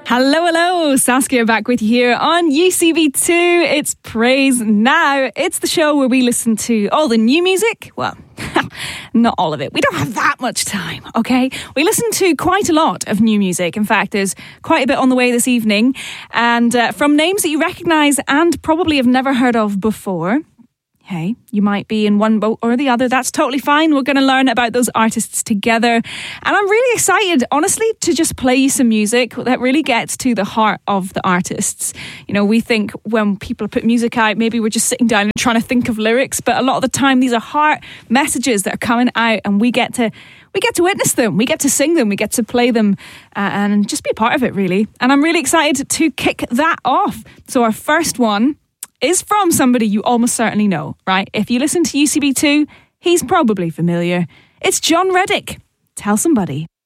Hello, hello. Saskia back with you here on UCB2. It's Praise Now. It's the show where we listen to all the new music. Well, not all of it. We don't have that much time, okay? We listen to quite a lot of new music. In fact, there's quite a bit on the way this evening. And from names that you recognise and probably have never heard of before. Hey, you might be in one boat or the other. That's totally fine. We're going to learn about those artists together. And I'm really excited, honestly, to just play you some music that really gets to the heart of the artists. You know, we think when people put music out, maybe we're just sitting down and trying to think of lyrics. But a lot of the time, these are heart messages that are coming out and we get to witness them. We get to sing them. We get to play them and just be a part of it, really. And I'm really excited to kick that off. So our first one is from somebody you almost certainly know, right? If you listen to UCB2, he's probably familiar. It's John Reddick. Tell Somebody.